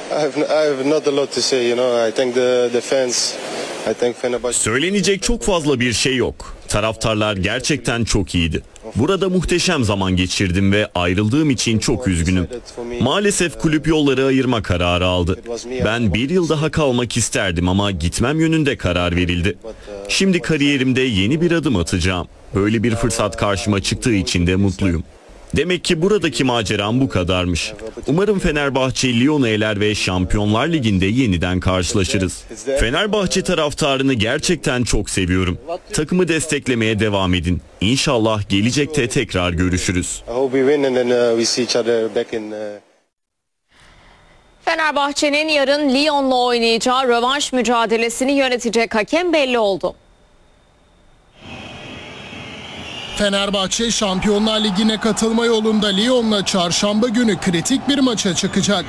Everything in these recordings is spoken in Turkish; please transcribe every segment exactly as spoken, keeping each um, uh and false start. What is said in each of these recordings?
I've, I've not a lot to say, you know. I think the, the fans, I think Fenerbahçe... Söylenecek çok fazla bir şey yok. Taraftarlar gerçekten çok iyiydi. Burada muhteşem zaman geçirdim ve ayrıldığım için çok üzgünüm. Maalesef kulüp yolları ayırma kararı aldı. Ben bir yıl daha kalmak isterdim ama gitmem yönünde karar verildi. Şimdi kariyerimde yeni bir adım atacağım. Böyle bir fırsat karşıma çıktığı için de mutluyum. Demek ki buradaki maceram bu kadarmış. Umarım Fenerbahçe Lyon'u eler ve Şampiyonlar Ligi'nde yeniden karşılaşırız. Fenerbahçe taraftarını gerçekten çok seviyorum. Takımı desteklemeye devam edin. İnşallah gelecekte tekrar görüşürüz. Fenerbahçe'nin yarın Lyon'la oynayacağı rövanş mücadelesini yönetecek hakem belli oldu. Fenerbahçe Şampiyonlar Ligi'ne katılma yolunda Lyon'la çarşamba günü kritik bir maça çıkacak.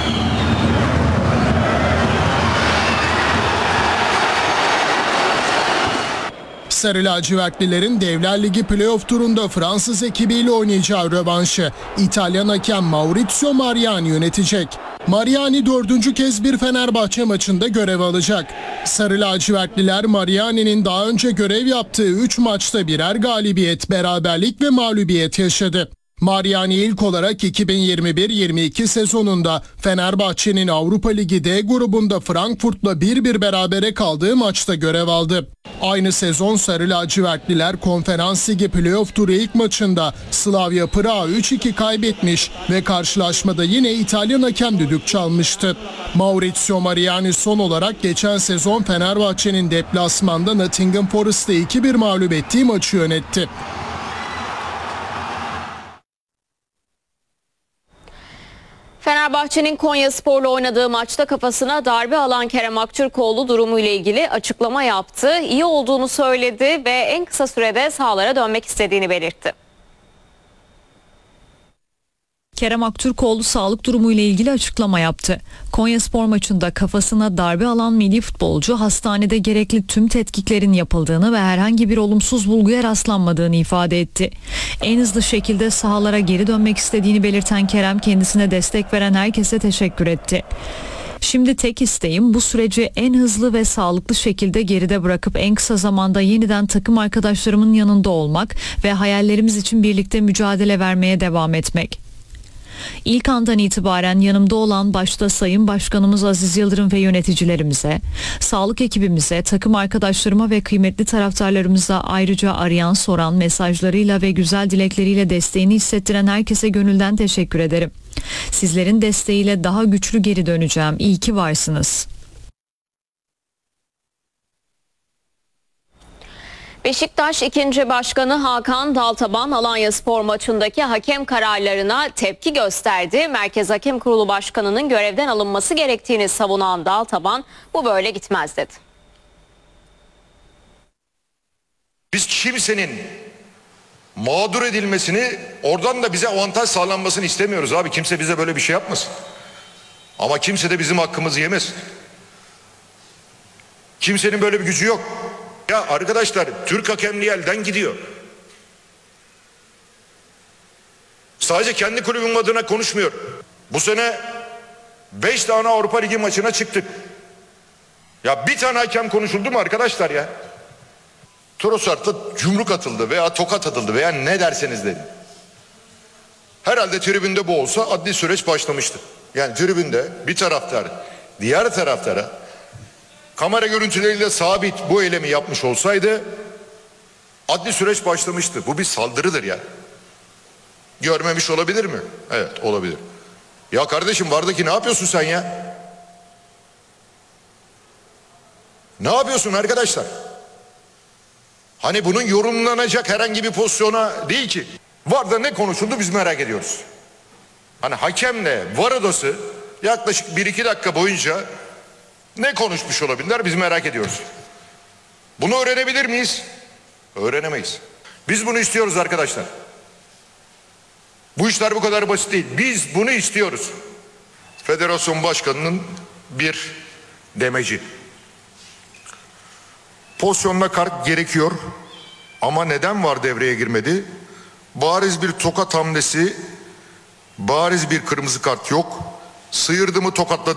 Sarı lacivertlilerin Devler Ligi playoff turunda Fransız ekibiyle oynayacağı rövanşı İtalyan hakem Maurizio Mariani yönetecek. Mariani dördüncü kez bir Fenerbahçe maçında görev alacak. Sarı lacivertliler Mariani'nin daha önce görev yaptığı üç maçta birer galibiyet, beraberlik ve mağlubiyet yaşadı. Mariani ilk olarak iki bin yirmi bir yirmi iki sezonunda Fenerbahçe'nin Avrupa Ligi D grubunda Frankfurt'la bir bir berabere kaldığı maçta görev aldı. Aynı sezon Sarı lacivertliler Konferans Ligi playoff turu ilk maçında Slavia Prag'ı üç iki kaybetmiş ve karşılaşmada yine İtalyan hakem düdük çalmıştı. Maurizio Mariani son olarak geçen sezon Fenerbahçe'nin deplasmanda Nottingham Forest'ı iki bir mağlup ettiği maçı yönetti. Fenerbahçe'nin Konyaspor'la oynadığı maçta kafasına darbe alan Kerem Aktürkoğlu durumuyla ilgili açıklama yaptı. İyi olduğunu söyledi ve en kısa sürede sahalara dönmek istediğini belirtti. Kerem Aktürkoğlu sağlık durumuyla ilgili açıklama yaptı. Konyaspor maçında kafasına darbe alan milli futbolcu hastanede gerekli tüm tetkiklerin yapıldığını ve herhangi bir olumsuz bulguya rastlanmadığını ifade etti. En hızlı şekilde sahalara geri dönmek istediğini belirten Kerem kendisine destek veren herkese teşekkür etti. Şimdi tek isteğim bu süreci en hızlı ve sağlıklı şekilde geride bırakıp en kısa zamanda yeniden takım arkadaşlarımın yanında olmak ve hayallerimiz için birlikte mücadele vermeye devam etmek. İlk andan itibaren yanımda olan başta Sayın Başkanımız Aziz Yıldırım ve yöneticilerimize, sağlık ekibimize, takım arkadaşlarıma ve kıymetli taraftarlarımıza ayrıca arayan, soran, mesajlarıyla ve güzel dilekleriyle desteğini hissettiren herkese gönülden teşekkür ederim. Sizlerin desteğiyle daha güçlü geri döneceğim. İyi ki varsınız. Beşiktaş ikinci Başkanı Hakan Daltaban Alanyaspor maçındaki hakem kararlarına tepki gösterdi. Merkez Hakem Kurulu Başkanı'nın görevden alınması gerektiğini savunan Daltaban bu böyle gitmez dedi. Biz kimsenin mağdur edilmesini, oradan da bize avantaj sağlanmasını istemiyoruz abi. Kimse bize böyle bir şey yapmasın. Ama kimse de bizim hakkımızı yemesin. Kimsenin böyle bir gücü yok. Ya arkadaşlar, Türk hakemliği elden gidiyor. Sadece kendi kulübüm adına konuşmuyor. Bu sene beş tane Avrupa Ligi maçına çıktık. Ya bir tane hakem konuşuldu mu arkadaşlar ya? Trossard'a yumruk atıldı veya tokat atıldı veya ne derseniz deyin. Herhalde tribünde bu olsa adli süreç başlamıştı. Yani tribünde bir taraftar diğer taraftara kamera görüntüleriyle sabit bu eylemi yapmış olsaydı adli süreç başlamıştı. Bu bir saldırıdır ya. Görmemiş olabilir mi? Evet, olabilir. Ya kardeşim, vardaki ne yapıyorsun sen ya? Ne yapıyorsun arkadaşlar? Hani bunun yorumlanacak herhangi bir pozisyona değil ki. Varda ne konuşuldu biz merak ediyoruz. Hani hakemle var odası yaklaşık bir iki dakika boyunca ne konuşmuş olabilirler biz merak ediyoruz. Bunu öğrenebilir miyiz? Öğrenemeyiz. Biz bunu istiyoruz arkadaşlar. Bu işler bu kadar basit değil. Biz bunu istiyoruz. Federasyon başkanının bir demeci. Pozisyonda kart gerekiyor. Ama neden var devreye girmedi? Bariz bir tokat hamlesi, bariz bir kırmızı kart yok. Sıyırdı mı tokatladı.